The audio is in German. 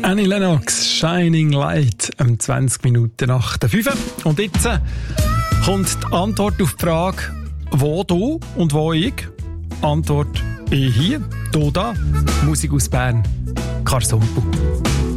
Annie Lennox, Shining Light, 20 Minuten nach der 5. Und jetzt kommt die Antwort auf die Frage, wo du und wo ich. Antwort hier, da, Musik aus Bern, Carsompo.